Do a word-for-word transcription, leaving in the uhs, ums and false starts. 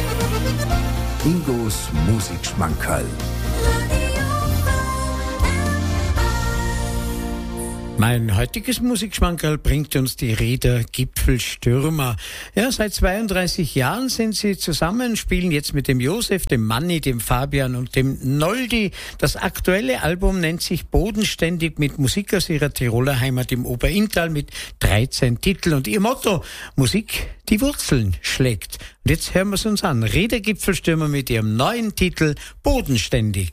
Ingos Musikschmankerl. Mein heutiges Musikschmankerl bringt uns die Rieder Gipfelstürmer. Ja, seit zweiunddreißig Jahren sind sie zusammen, spielen jetzt mit dem Josef, dem Manni, dem Fabian und dem Noldi. Das aktuelle Album nennt sich Bodenständig, mit Musik aus ihrer Tiroler Heimat im Oberinntal mit dreizehn Titeln. Und ihr Motto: Musik, die Wurzeln schlägt. Und jetzt hören wir es uns an. Rieder Gipfelstürmer mit ihrem neuen Titel Bodenständig.